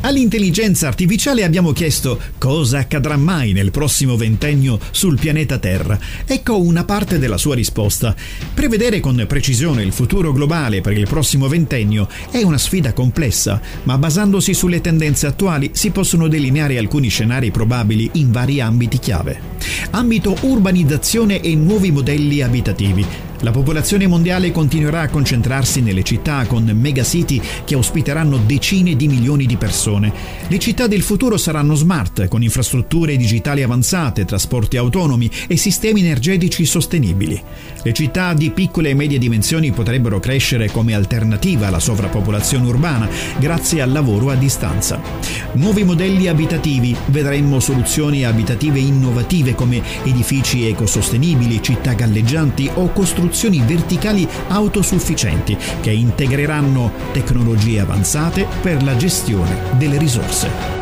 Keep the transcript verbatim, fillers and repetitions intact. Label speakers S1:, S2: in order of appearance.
S1: All'intelligenza artificiale abbiamo chiesto cosa accadrà mai nel prossimo ventennio sul pianeta Terra. Ecco una parte della sua risposta. Prevedere con precisione il futuro globale per il prossimo ventennio è una sfida complessa, ma basandosi sulle tendenze attuali si possono delineare alcuni scenari probabili in vari ambiti chiave. Ambito urbanizzazione e nuovi modelli abitativi. La popolazione mondiale continuerà a concentrarsi nelle città con megacity che ospiteranno decine di milioni di persone. Le città del futuro saranno smart, con infrastrutture digitali avanzate, trasporti autonomi e sistemi energetici sostenibili. Le città di piccole e medie dimensioni potrebbero crescere come alternativa alla sovrappopolazione urbana grazie al lavoro a distanza. Nuovi modelli abitativi. Vedremmo soluzioni abitative innovative come edifici ecosostenibili, città galleggianti o costruzioni verticali autosufficienti che integreranno tecnologie avanzate per la gestione delle risorse.